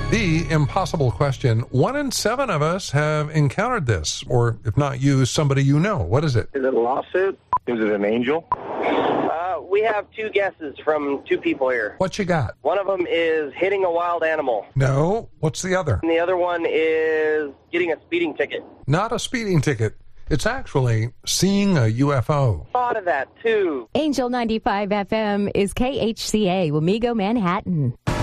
The impossible question. 1 in 7 of us have encountered this, or if not you, somebody you know. What is it? Is it a lawsuit? Is it an angel? We have 2 guesses from 2 people here. What you got? One of them is hitting a wild animal. No. What's the other? And the other one is getting a speeding ticket. Not a speeding ticket. It's actually seeing a UFO. Thought of that, too. Angel 95 FM is KHCA, Wamego, Manhattan.